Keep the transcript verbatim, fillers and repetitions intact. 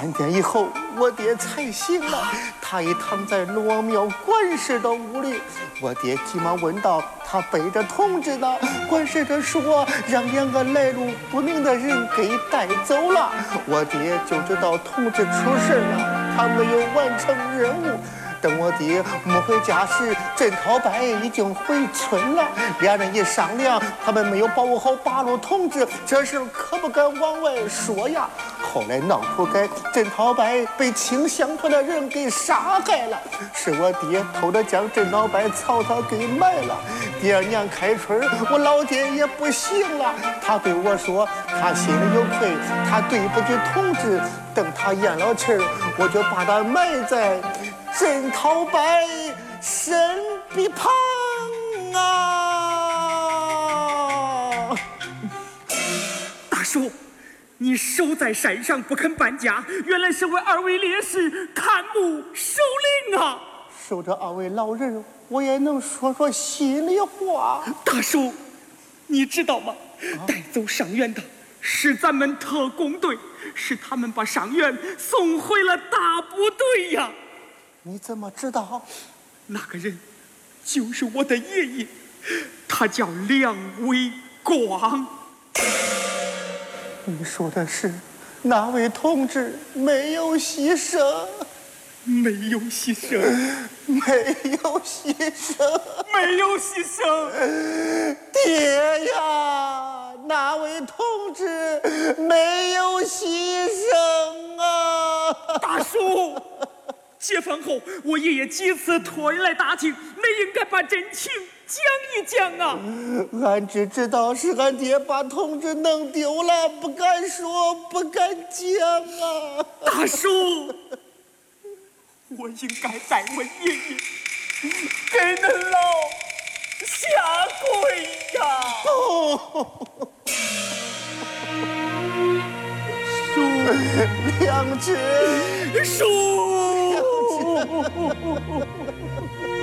三点以后，我爹才醒了，他已躺在罗庙管事的屋里。我爹急忙问道：“他背着同志呢？”管事的说：“让两个来路不明的人给带走了。”我爹就知道同志出事了，他没有完成任务。等我爹摸回家时，郑涛白已经回村了。两人一商量，他们没有保护好八路同志，这事可不敢往外说呀。后来闹出该郑涛白被清乡团的人给杀害了，是我爹偷着将郑涛白草草给埋了。第二年开春，我老爹也不行了，他对我说，他心里有愧，他对不起同志。等他咽了气儿，我就把他埋在郑涛白身边旁啊！ 大叔，你守在山上不肯搬家，原来是为二位烈士看墓守灵啊！ 守着二位老人，我也能说说心里话。 大叔，你知道吗？啊、带走伤员的是咱们特工队，是他们把伤员送回了大部队呀！ 你怎么知道？ 那个人就是我的爷爷，他叫梁伟光。 你说的是哪位同志没有牺牲？ 没有牺牲， 没有牺牲， 没有牺牲。 爹呀，哪位同志没有牺牲啊？ 大叔，解放后我爷爷几次托人来打听，你应该把真情讲一讲啊！ 俺只知道是俺爹把同志弄丢了，不敢说，不敢讲啊！ 大叔，我应该再问爷爷，给恁老下跪呀！ 哦，叔，良知， 叔。